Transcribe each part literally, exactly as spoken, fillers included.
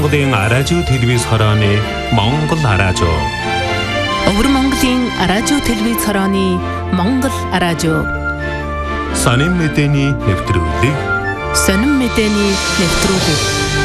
Монголын радио телевиз хорооны Монгол радио. Өвөр Монголын радио телевиз хорооны Монгол радио. Сонин мэдээний нэвтрүүлэг. Сонин мэдээний нэвтрүүлэг.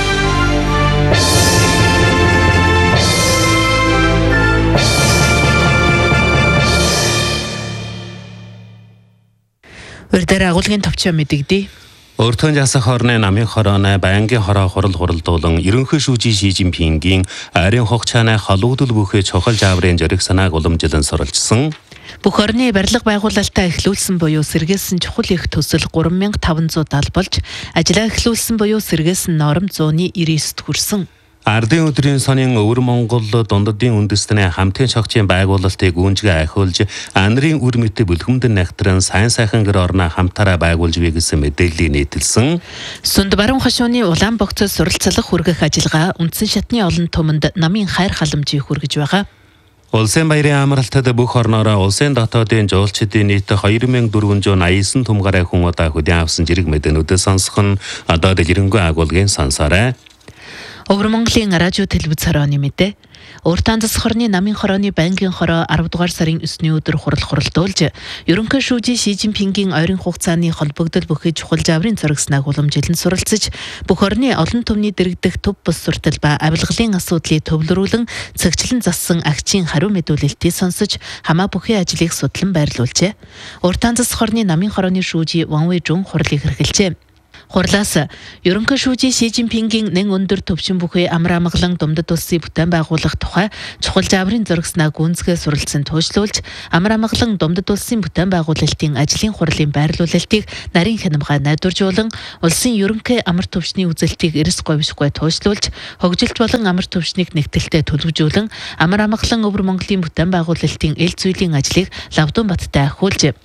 Өрдөр агуулгын товчоо мэдэгдээ. Өөртөө жасах хорны намын хорооны байнгын хороо хурал хуралдуулан ерөнхий шүүжийн Ши Жинпингийн арийн хугацааны холуудл бүхий чухал жаврын жөриг санааг уламжлан суралцсан. Бүх орны барилга байгуулалтаа эхлүүлсэн буюу сэргээсэн чухал их төсөл гурван мянга таван зуун болж, ажлаа эхлүүлсэн буюу сэргээсэн норм зууны девяностод хүрсэн. Ардын өдрийн сонин өвөр Монгол дундадын үндэстний хамтын чогчийн байгуулалтыг гүнжгээ ахиулж, анарын үр мэт бүлгэмдэн нягтран сайн сайхан гэр орноо хамтаараа байгуулж буй гэсэн мэдээллийг нийтэлсэн. Сунд баруун хошууны улаан богцод суралцлах хүргэх ажиллагаа үндсэн шатны олон туманд намын хайр халамжийг хүргэж байгаа. Улсын баярын амралтад бүх орноороо улсын дотоодын жуулчдын нийт хоёр мянга дөрвөн зуун аясан түм гаруй хүн удаа хөдөө авсан зэрэг мэдээнүүдээ сонсох нь одоо дэлгэрэнгүй агуулгын сонсоорой. Өвөр Монголын радио телевиз хорооны мэдээ. Уртаан засах хорны намын хорооны байнгын хороо арав дугаар сарын өсний өдөр хурал хуралдуулж, ерөнхий шүүжийн Ши Жинпингийн ойрын хугацааны холбогдол бүхий чухал жаврын зурагснаа уламжлан суралцж, бүх орны олон түмний дэрэгдэх төв бус суртал ба авилгалын асуудлыг төвлөрүүлэн цэгчлэн зассан агчийн хариу мэдүүлэлтийг сонсож, хамаа бүхий ажлыг судлан байрлуулжээ. Уртаан засах хорны намын хорооны шүүжийн Ван Вэйжун хурлыг хэрэгэлжээ. Хурлаас ерөнхий шүүжийн Ши Жинпингийн нэн өндөр төвшин бүхий амар амгалан думдад улсын бүтээн байгуулах тухай чухал жаврын зурагснаа гүнзгий суралцсан туйшлуулж, амар амгалан думдад улсын бүтээн байгуулалтын ажлын хурлын байрлуулалтыг нарийн хянамгай найдваржуулан, улсын ерөнхий амар төвшний үзэлтийг эрс говьшгүй туйшлуулж, хөгжилт болон амар төвшнийг нэгтэлтэй төлөвжүүлэн, амар амгалан өвөр Монголын бүтээн байгуулалтын эл зүйлийн ажлыг Лавдуунбаттай ахиулжээ.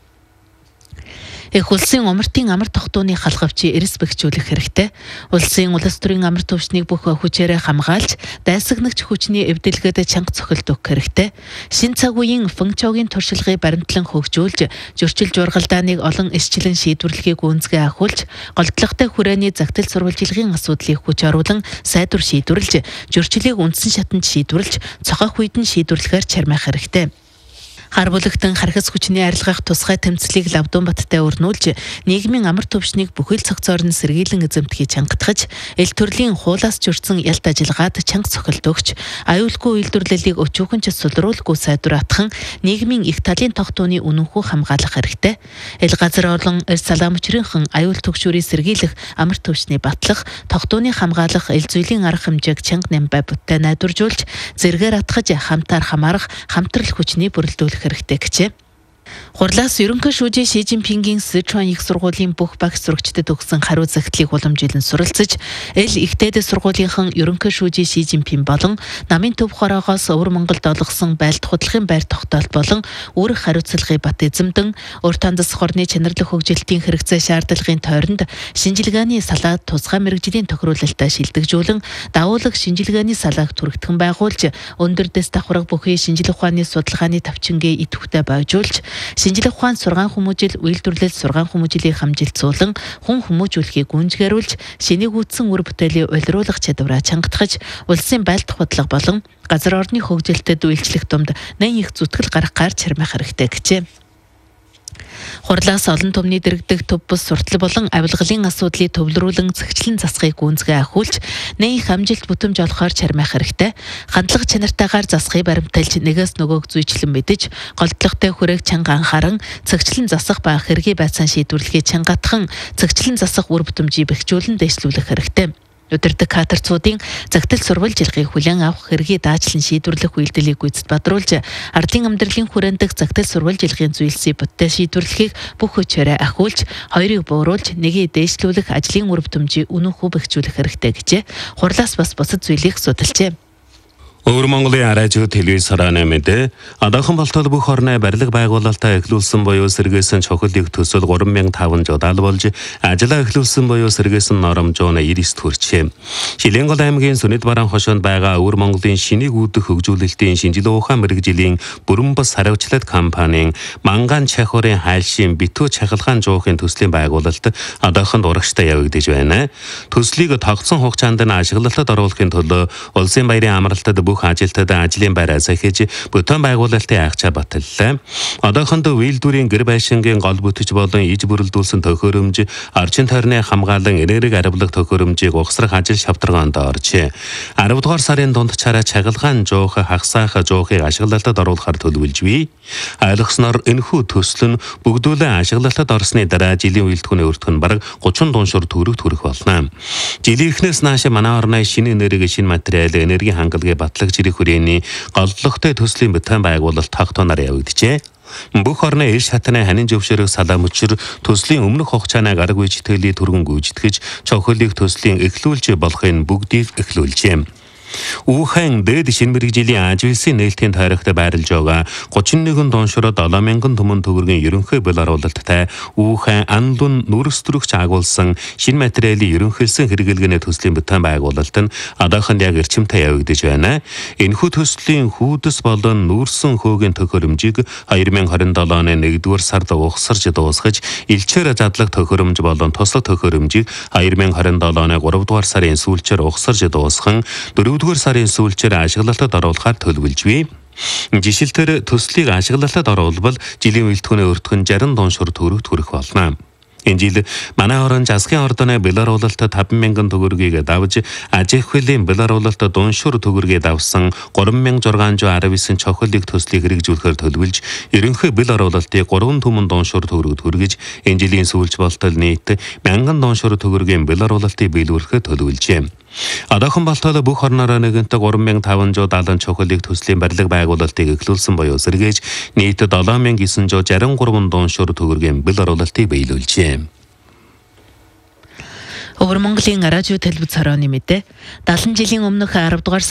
Их улсын умартын амар тогтооны халгавчийг эрс бэхжүүлэх хэрэгтэй. Улсын улс төрийн амар төвшнийг бүх хүчээрээ хамгаалж, дайсагнагч хүчний эвдэлгээд чанга цохилт өгөх хэрэгтэй. Шин цаг үеийн функцийн туршилгыг баримтлан хөгжүүлж, зөрчил жургалдааныг олон эсчлэн шийдвэрлэхийг гүнзгий ахиулж, голдлоготой хүрээний загтал сурвалжилгын асуудлыг хүч оруулан сайдвар шийдвэрлэж, зөрчлийг үндсэн шатанд шийдвэрлэж, цохох үед нь шийдвэрлэхээр чармайх хэрэгтэй. Хар бүлэгтэн хархас хүчний арилгах тусгай тэмцлийг Лавдуунбаттай өрнүүлж, нийгмийн амар төвшнийг бүхэл цогцоор нь сэргийлэн эзэмдэхийг чангатгаж, эл төрлийн хуулаас зөрчсөн ялт ажиллагаад чанга цохилт өгч, аюулгүй үйлдвэрлэлийг өчүүхэн ч сулруулгүй сайдвар атхан, нийгмийн их талын тогтооны үнэнхүү хамгаалах хэрэгтэй. Эл газар олон эрс салаамчрынхан аюул төгшүүрийг сэргийлэх, амар төвшний батлах, тогтооны хамгаалах эл зүйлийн арга хэмжээг чанга нямбай бүттэй найдваржуулж, зэргээр атгаж хамтаар хамаарах, хамтрал хүчний бүрэлдүүлэх хэрэгтэй гэжээ. Хурлаас ерөнхий шүүжийн Ши Жинпингийн Сычуан их сургуулийн бүх багш сурагчдад өгсөн хариу загтлыг уламжлан суралцж, эл ихтэйд сургуулийнхан ерөнхий шүүжийн Ши Жинпин болон намын төв хороогоос өвөр Монголд олгосон байлт худлахын байр тогтоолт болон үүрэг хариуцлагыг бат эзэмдэн, уртаан засах хорны чанарлах хөгжилтийн хэрэгцээ шаардлагын тойронд шинжилгээний салаад тусгай мэргэжлийн тохируулалтаа шилдэгжүүлэн, давуулаг шинжилгээний салааг түрэгдэхэн байгуулж, өндөр дэс давхарга бүхий шинжилгээ ухааны судалгааны тавчингээ идэвхтэй бойжуулж, шинжилгээ ухаан сургаан хүмүүжил, үйлдвэрлэл сургаан хүмүүжлийн хамжилтсуулан, хүн хүмүүжүүлэхийг гүнзгийрүүлж, шинийг үүссэн үр бүтээлийн улируулах чадвараа чангатгаж, улсын байлдах бодлого болон газар орны хөгжилтэд үйлчлэх тумд нэн их зүтгэл гаргахаар чармайх хэрэгтэй гэжээ. Хурлаас олон түмний дэрэгдэх төв бус суртал болон авилгалын асуудлыг төвлөрүүлэн цэгчлэн засахыг гүнзгий ахиулж, нэн их амжилт бүтэмж олохоор чармайх хэрэгтэй. Хандлага чанартайгаар засахыг баримталж, нэгээс нөгөөг зүйчлэн мэдэж, голдлоготой хүрээг чанга анхааран, цэгчлэн засах ба хэргийн байцаан шийдвэрлэхийг чангатхан, цэгчлэн засах үр бүтэмжийг бэхжүүлэн дэвшлүүлэх хэрэгтэй. Өдөрдөг кадрцуудын загтал сурвалжилгыг хүлээн авах хэргийг даачлан шийдвэрлэх үйлдэлийг гүйцэд бадруулж, ардын амьдралын хүрээндх загтал сурвалжилгын зүйлсийг бүтээ шийдвэрлэхийг бүх хүчээрээ ахиулж, хоёрыг бууруулж, нэгийг дээшлүүлэх ажлын үр бүтэмжийг үнэнхүү бэхжүүлэх хэрэгтэй гэжээ. Хурлаас бас бусад зүйлийг судалжээ. Өвөр Монголын радио телевизорын мэдээ одоохон болтол бүх орны барилга байгуулалтаа эхлүүлсэн буюу сэргээсэн чухлыг төсөл гурван мянган таван жудаал болж ажиллаа эхлүүлсэн буюу сэргээсэн норомжууна девяносто хүрчээ. Шилэнгол аймгийн Сүнэд бараан хошоонд байгаа Өвөр Монголын шинийг үүдэх хөгжүүлэлтийн шинжилгээ ухаан мэрэгжлийн бүрэн бас хариуцлага компанийн Манган Чахурын хайлшийн битүү чахалгаан жуухын төслийн байгуулалт одоохон урагштай явагдаж байна. Төслийг тогтсон хугацаанд нь ашиглалтад оруулахын төлөө улсын баярын амралтад бүх ажилтнууд ажлын байраа сахиж бүтээн байгуулалтын агчаа баталлаа. Одоохондоо үйлдвэрийн гэр байшингийн гол бүтэж болон иж бүрэлдүүлсэн төхөөрөмж, орчин тойрны хамгаалан энерги арвлах төхөөрөмжийг угсрах ажил шавтаргаанд оржээ. арав дугаар сарын дундчаараа чагалгаан жуух, хагасаах жуухыг ашиглалтад оруулахар төлөвлөж бий. Ойлгосноор энэхүү төсөл нь бүгдүүлэн ашиглалтад орсны дараа жилийн үйлдвэрийн өртгөн бараг гучин дуушур төгрөг төрөх болно. Жилийн эхнээс нааш манай орны шинэ энерги, шинэ материал, энергийн хангалттай батлах жирэх хүрээний голлогтой төслийн бүтээн байгуулалт тогтооноор явагджээ. Бүх орны ил шатны ханин зөвшөөрөх салаамчир төслийн өмнөх хугацааны арга үеийн түргэн гүйцэтгэж чухлыг төслийн эхлүүлж болохын бүгдийг эхлүүлжээ. Ухаан дэд шинэ мэрэгжлийн ажлын нээлтийн тойрогт байрлаж байгаа гучин нэгэн дуушроо долоо мянган түмэн төгрөгийн ерөнхий бэл оруулалттай Ухаан анлун нүрс төрөгч агуулсан шинэ материалын ерөнхийлсөн хэрэглэгээний төслийн бүтээн байгуулалт нь одоохонд яг эрчимтэй явагдаж байна. Энэхүү төслийн хүйдэс болон нүүрсэн хөөгийн төхөөрөмжийг две тысячи двадцать seven оны нэгдүгээр сард угсарч дуусгаж, илчээр задлах төхөөрөмж болон туслах төхөөрөмжийг две тысячи двадцать seven оны гурав дугаар сарын сүүлчээр угсарч дуусган дөрөвдүгээр сарын сүүлчээр ашиглалтад оруулахар төлөвлөж бий. Жишээлбэл төслийг ашиглалтад оруулбал жилийн үйлдвэрийн өртгөн шейсдесят дуушур төгрөг төрөх болно. Энэ жил манай орон засгийн ордоны бэл оруулалтад таван мянган төгрөгийг давж, аж ахуйн бэл оруулалтад дуушур төгрөгийг давсан гурван мянган зургаан зуун арав девять чухлыг төслийг хэрэгжүүлэхээр төлөвлөж, ерөнхий бэл оруулалтыг гурван түмэн дуушур төгрөг төргиж, энэ жилийн сүүлч болтол нийт мянган дуушур төгрөгийн бэл оруулалтыг биелүүлэхэд төлөвлөжээ. Одоохон болтол бүх орноор нэгэнтээ гурван мянган таван зуун даалан чухлыг төслийн барилга байгуулалтыг эхлүүлсэн буюу сэргээж нийт долоо мянган девять жүз шестьдесят три дуушур төгрөгийн бэл оруулалтыг биелүүлжээ. Өвөр Монголын радио телевиз хорооны мэдээ дагалан жилийн өмнөх арав дугаар